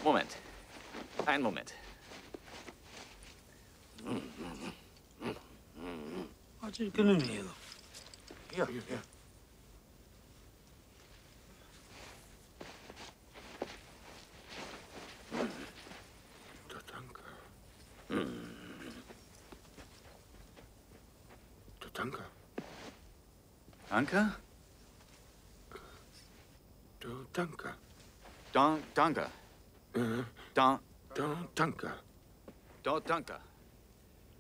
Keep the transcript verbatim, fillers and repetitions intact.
Moment. Einen Moment. Acérquenle el miedo. Ja, ja. Tatanka. Tatanka. Anker? Tatanka. Don, danke. Äh, Don, Tatanka. don, danke.